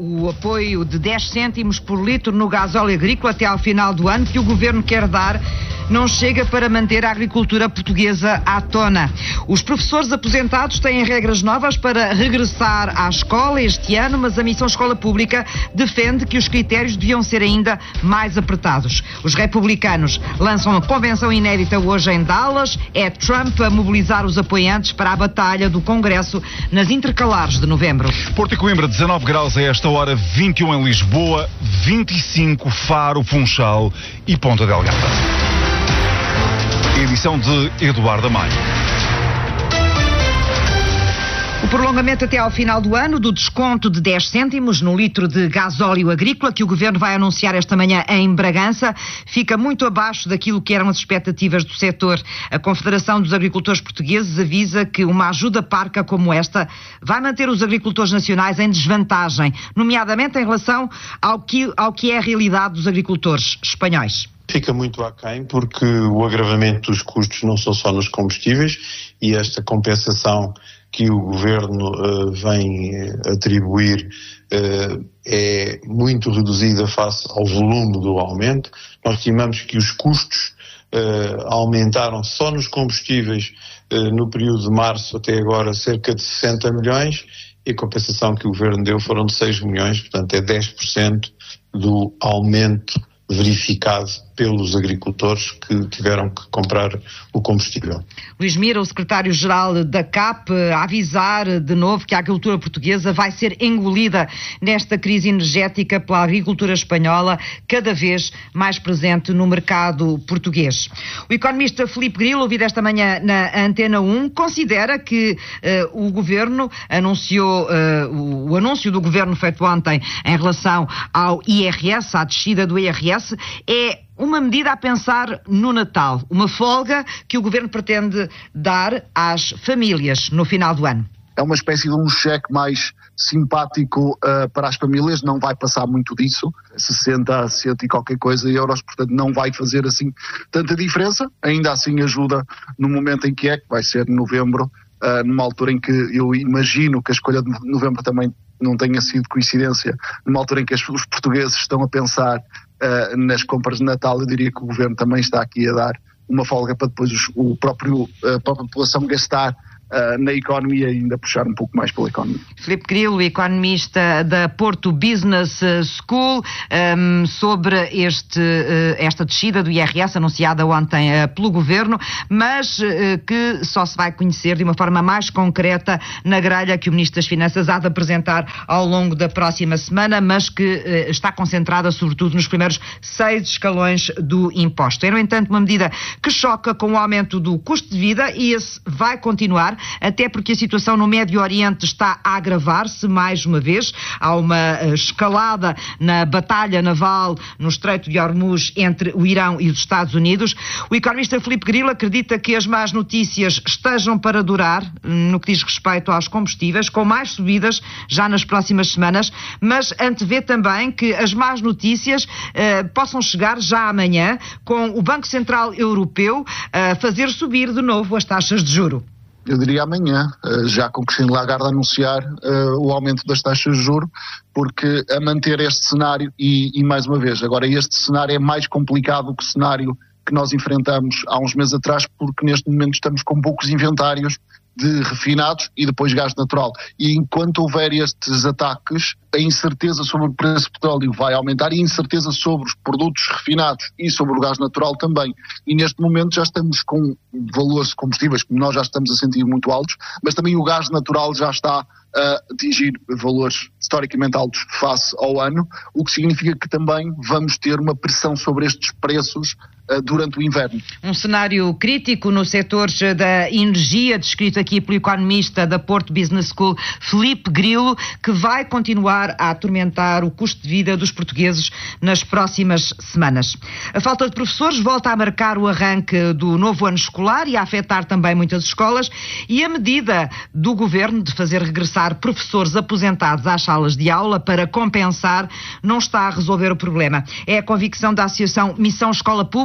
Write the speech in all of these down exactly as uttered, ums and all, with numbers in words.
o apoio de dez cêntimos por litro no gasóleo agrícola até ao final do ano que o Governo quer dar não chega para manter a agricultura portuguesa à tona. Os professores aposentados têm regras novas para regressar à escola este ano, mas a Missão Escola Pública defende que os critérios deviam ser ainda mais apertados. Os republicanos lançam uma convenção inédita hoje em Dallas. É Trump a mobilizar os apoiantes para a batalha do Congresso nas intercalares de novembro. Porto e Coimbra, dezanove graus a esta hora, vinte e um em Lisboa, vinte e cinco Faro, Funchal e Ponta Delgada. Edição de Eduardo Amaya. O prolongamento até ao final do ano do desconto de dez cêntimos no litro de gasóleo agrícola que o Governo vai anunciar esta manhã em Bragança fica muito abaixo daquilo que eram as expectativas do setor. A Confederação dos Agricultores Portugueses avisa que uma ajuda parca como esta vai manter os agricultores nacionais em desvantagem, nomeadamente em relação ao que, ao que é a realidade dos agricultores espanhóis. Fica muito aquém porque o agravamento dos custos não são só nos combustíveis e esta compensação que o Governo uh, vem atribuir uh, é muito reduzida face ao volume do aumento. Nós estimamos que os custos uh, aumentaram só nos combustíveis uh, no período de março até agora cerca de sessenta milhões e a compensação que o Governo deu foram de seis milhões, portanto é dez por cento do aumento verificado pelos agricultores que tiveram que comprar o combustível. Luís Mira, o secretário-geral da C A P, a avisar de novo que a agricultura portuguesa vai ser engolida nesta crise energética pela agricultura espanhola, cada vez mais presente no mercado português. O economista Filipe Grilo, ouvido esta manhã na Antena um, considera que uh, o Governo anunciou, uh, o, o anúncio do Governo feito ontem em relação ao I R S, à descida do I R S, é uma medida a pensar no Natal, uma folga que o Governo pretende dar às famílias no final do ano. É uma espécie de um cheque mais simpático uh, para as famílias, não vai passar muito disso, sessenta, sessenta e qualquer coisa euros, portanto não vai fazer assim tanta diferença, ainda assim ajuda no momento em que é, que vai ser novembro, uh, numa altura em que eu imagino que a escolha de novembro também não tenha sido coincidência, numa altura em que os portugueses estão a pensar uh, nas compras de Natal. Eu diria que o Governo também está aqui a dar uma folga para depois os, o próprio, a própria população gastar Uh, na economia e ainda puxar um pouco mais pela economia. Filipe Grilo, economista da Porto Business School, um, sobre este, uh, esta descida do I R S anunciada ontem uh, pelo Governo, mas uh, que só se vai conhecer de uma forma mais concreta na grelha que o Ministro das Finanças há de apresentar ao longo da próxima semana, mas que uh, está concentrada sobretudo nos primeiros seis escalões do imposto. É, no entanto, uma medida que choca com o aumento do custo de vida e esse vai continuar, até porque a situação no Médio Oriente está a agravar-se mais uma vez. Há uma escalada na batalha naval no Estreito de Hormuz entre o Irão e os Estados Unidos. O economista Filipe Grilo acredita que as más notícias estejam para durar no que diz respeito aos combustíveis, com mais subidas já nas próximas semanas, mas antevê também que as más notícias eh, possam chegar já amanhã, com o Banco Central Europeu a fazer subir de novo as taxas de juro. Eu diria amanhã, já com Christine Lagarde a anunciar uh, o aumento das taxas de juros, porque a manter este cenário, e, e mais uma vez, agora este cenário é mais complicado do que o cenário que nós enfrentamos há uns meses atrás, porque neste momento estamos com poucos inventários de refinados e depois gás natural. E enquanto houver estes ataques, a incerteza sobre o preço do petróleo vai aumentar e a incerteza sobre os produtos refinados e sobre o gás natural também. E neste momento já estamos com valores de combustíveis que nós já estamos a sentir muito altos, mas também o gás natural já está a atingir valores historicamente altos face ao ano, o que significa que também vamos ter uma pressão sobre estes preços uh, durante o inverno. Um cenário crítico no setor da energia, descrito aqui pelo economista da Porto Business School, Filipe Grilo, que vai continuar a atormentar o custo de vida dos portugueses nas próximas semanas. A falta de professores volta a marcar o arranque do novo ano escolar e a afetar também muitas escolas, e a medida do Governo de fazer regressar professores aposentados às salas de aula para compensar não está a resolver o problema. É a convicção da Associação Missão Escola Pública,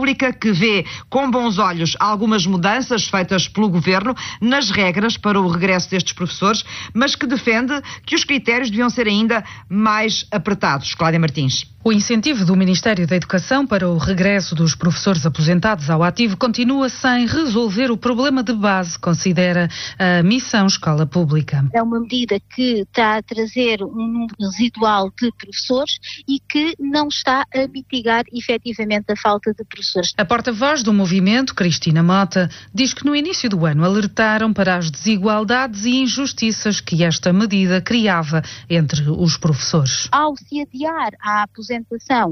República, que vê com bons olhos algumas mudanças feitas pelo Governo nas regras para o regresso destes professores, mas que defende que os critérios deviam ser ainda mais apertados. Cláudia Martins. O incentivo do Ministério da Educação para o regresso dos professores aposentados ao ativo continua sem resolver o problema de base, considera a Missão Escola Pública. É uma medida que está a trazer um número residual de professores e que não está a mitigar efetivamente a falta de professores. A porta-voz do movimento, Cristina Mota, diz que no início do ano alertaram para as desigualdades e injustiças que esta medida criava entre os professores. Ao se adiar a aposentação,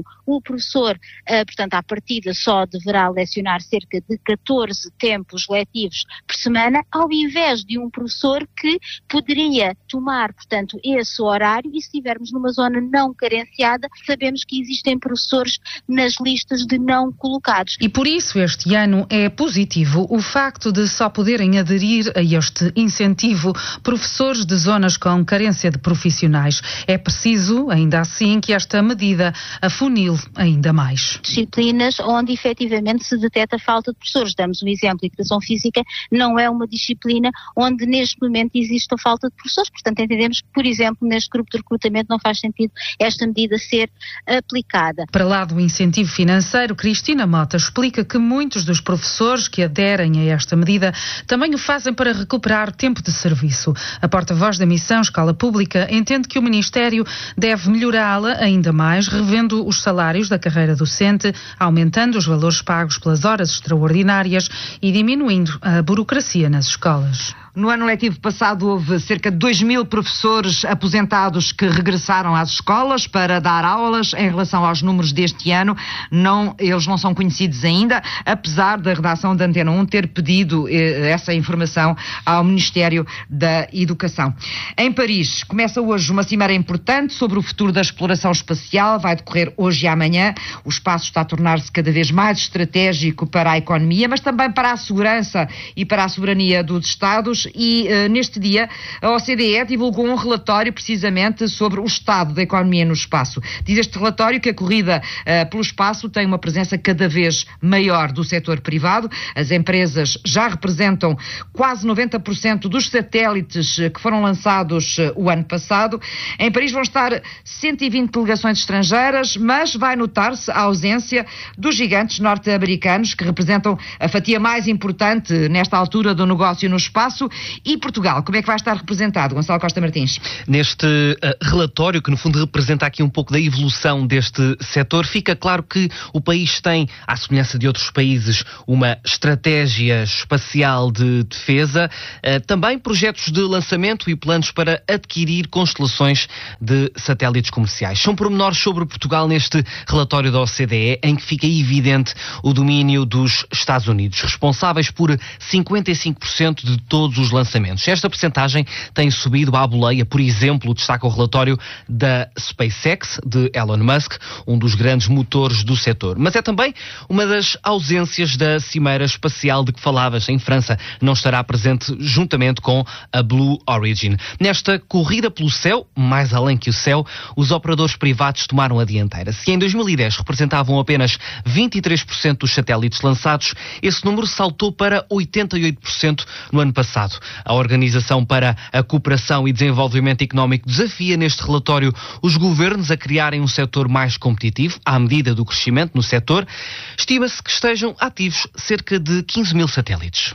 o professor, portanto, à partida só deverá lecionar cerca de catorze tempos letivos por semana, ao invés de um professor que poderia tomar, portanto, esse horário, e se estivermos numa zona não carenciada, sabemos que existem professores nas listas de não colocados. E por isso este ano é positivo o facto de só poderem aderir a este incentivo professores de zonas com carência de profissionais. É preciso, ainda assim, que esta medida afunile ainda mais. Disciplinas onde efetivamente se detecta falta de professores. Damos um exemplo, Educação Física não é uma disciplina onde neste momento existe a falta de professores, portanto entendemos que, por exemplo, neste grupo de recrutamento não faz sentido esta medida ser aplicada. Para lá do incentivo financeiro, Cristina Mota explica que muitos dos professores que aderem a esta medida também o fazem para recuperar tempo de serviço. A porta-voz da Missão Escola Pública entende que o Ministério deve melhorá-la ainda mais, revendo os salários da carreira docente, aumentando os valores pagos pelas horas extraordinárias e diminuindo a burocracia nas escolas. No ano letivo passado houve cerca de dois mil professores aposentados que regressaram às escolas para dar aulas. Em relação aos números deste ano, não, eles não são conhecidos ainda, apesar da redação da Antena um ter pedido eh, essa informação ao Ministério da Educação. Em Paris, começa hoje uma cimeira importante sobre o futuro da exploração espacial. Vai decorrer hoje e amanhã. O espaço está a tornar-se cada vez mais estratégico para a economia, mas também para a segurança e para a soberania dos Estados. E uh, neste dia a O C D E divulgou um relatório precisamente sobre o estado da economia no espaço. Diz este relatório que a corrida uh, pelo espaço tem uma presença cada vez maior do setor privado. As empresas já representam quase noventa por cento dos satélites que foram lançados uh, o ano passado. Em Paris vão estar cento e vinte delegações estrangeiras, mas vai notar-se a ausência dos gigantes norte-americanos, que representam a fatia mais importante nesta altura do negócio no espaço. E Portugal, como é que vai estar representado, Gonçalo Costa Martins? Neste uh, relatório, que no fundo representa aqui um pouco da evolução deste setor, fica claro que o país tem, à semelhança de outros países, uma estratégia espacial de defesa, uh, também projetos de lançamento e planos para adquirir constelações de satélites comerciais. São pormenores sobre Portugal neste relatório da O C D E, em que fica evidente o domínio dos Estados Unidos, responsáveis por cinquenta e cinco por cento de todos os lançamentos. Esta percentagem tem subido à boleia, por exemplo, destaca o relatório da SpaceX, de Elon Musk, um dos grandes motores do setor. Mas é também uma das ausências da cimeira espacial de que falavas. Em França não estará presente juntamente com a Blue Origin. Nesta corrida pelo céu, mais além que o céu, os operadores privados tomaram a dianteira. Se em dois mil e dez representavam apenas vinte e três por cento dos satélites lançados, esse número saltou para oitenta e oito por cento no ano passado. A Organização para a Cooperação e Desenvolvimento Económico desafia neste relatório os governos a criarem um setor mais competitivo à medida do crescimento no setor. Estima-se que estejam ativos cerca de quinze mil satélites.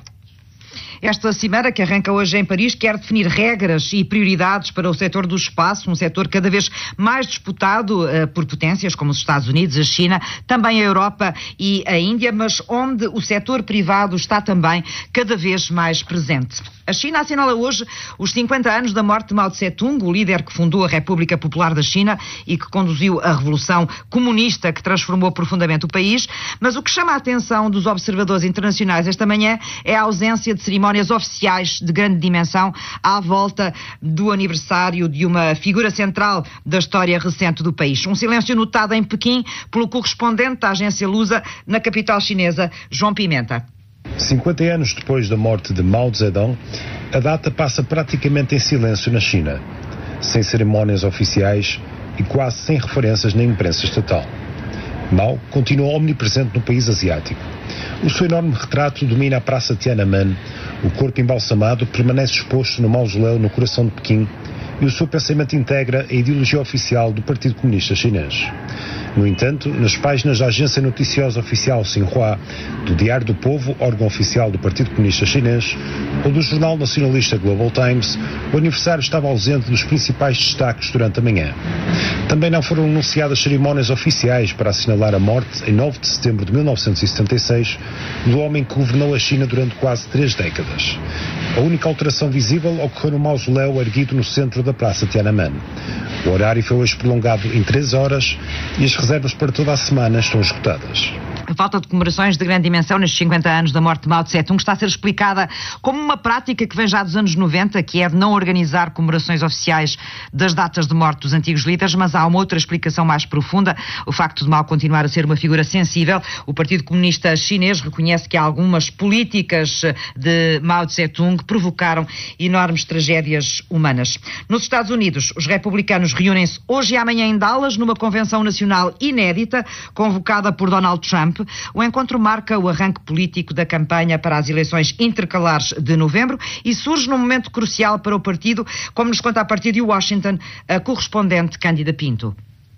Esta cimeira, que arranca hoje em Paris, quer definir regras e prioridades para o setor do espaço, um setor cada vez mais disputado uh, por potências como os Estados Unidos, a China, também a Europa e a Índia, mas onde o setor privado está também cada vez mais presente. A China assinala hoje os cinquenta anos da morte de Mao Tse-tung, o líder que fundou a República Popular da China e que conduziu a Revolução Comunista que transformou profundamente o país, mas o que chama a atenção dos observadores internacionais esta manhã é a ausência de cerimónias oficiais de grande dimensão à volta do aniversário de uma figura central da história recente do país. Um silêncio notado em Pequim pelo correspondente da agência Lusa na capital chinesa, João Pimenta. cinquenta anos depois da morte de Mao Zedong, a data passa praticamente em silêncio na China, sem cerimónias oficiais e quase sem referências na imprensa estatal. Mao continua omnipresente no país asiático. O seu enorme retrato domina a Praça Tiananmen, o corpo embalsamado permanece exposto no mausoléu no coração de Pequim e o seu pensamento integra a ideologia oficial do Partido Comunista Chinês. No entanto, nas páginas da agência noticiosa oficial Xinhua, do Diário do Povo, órgão oficial do Partido Comunista Chinês, ou do jornal nacionalista Global Times, o aniversário estava ausente dos principais destaques durante a manhã. Também não foram anunciadas cerimónias oficiais para assinalar a morte, em nove de setembro de mil novecentos e setenta e seis, do homem que governou a China durante quase três décadas. A única alteração visível ocorreu no mausoléu erguido no centro da Praça Tiananmen. O horário foi hoje prolongado em três horas e as reservas para toda a semana estão esgotadas. A falta de comemorações de grande dimensão nestes cinquenta anos da morte de Mao Tse-tung está a ser explicada como uma prática que vem já dos anos noventa, que é de não organizar comemorações oficiais das datas de morte dos antigos líderes, mas há uma outra explicação mais profunda, o facto de Mao continuar a ser uma figura sensível. O Partido Comunista Chinês reconhece que algumas políticas de Mao Tse-tung provocaram enormes tragédias humanas. Nos Estados Unidos, os republicanos reúnem-se hoje e amanhã em Dallas numa convenção nacional inédita, convocada por Donald Trump. O encontro marca o arranque político da campanha para as eleições intercalares de novembro e surge num momento crucial para o partido, como nos conta a partir de Washington a correspondente Cândida Pinto.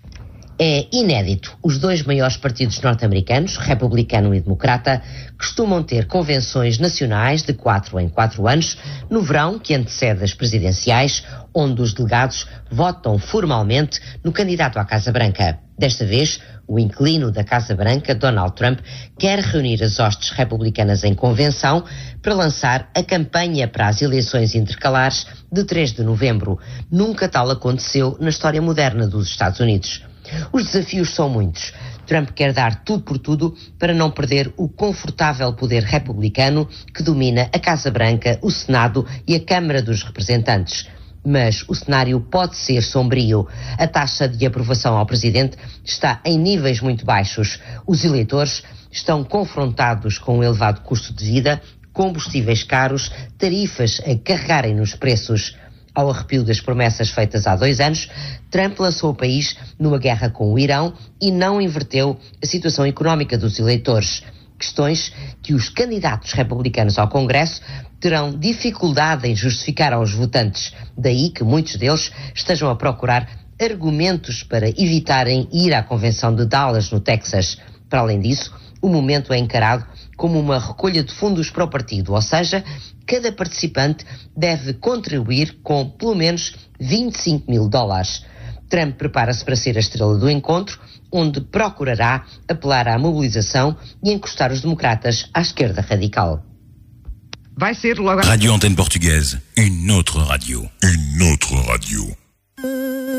É inédito. Os dois maiores partidos norte-americanos, republicano e democrata, costumam ter convenções nacionais de quatro em quatro anos, no verão que antecede as presidenciais, onde os delegados votam formalmente no candidato à Casa Branca. Desta vez, o inquilino da Casa Branca, Donald Trump, quer reunir as hostes republicanas em convenção para lançar a campanha para as eleições intercalares de três de novembro. Nunca tal aconteceu na história moderna dos Estados Unidos. Os desafios são muitos. Trump quer dar tudo por tudo para não perder o confortável poder republicano que domina a Casa Branca, o Senado e a Câmara dos Representantes. Mas o cenário pode ser sombrio. A taxa de aprovação ao presidente está em níveis muito baixos. Os eleitores estão confrontados com um elevado custo de vida, combustíveis caros, tarifas a carregarem nos preços. Ao arrepio das promessas feitas há dois anos, Trump lançou o país numa guerra com o Irão e não inverteu a situação económica dos eleitores. Questões que os candidatos republicanos ao Congresso terão dificuldade em justificar aos votantes. Daí que muitos deles estejam a procurar argumentos para evitarem ir à convenção de Dallas, no Texas. Para além disso, o momento é encarado como uma recolha de fundos para o partido, ou seja, cada participante deve contribuir com pelo menos vinte e cinco mil dólares. Trump prepara-se para ser a estrela do encontro, onde procurará apelar à mobilização e encostar os democratas à esquerda radical. Vai ser logo... Radio Antenne Portugaise, une autre radio. Une autre radio.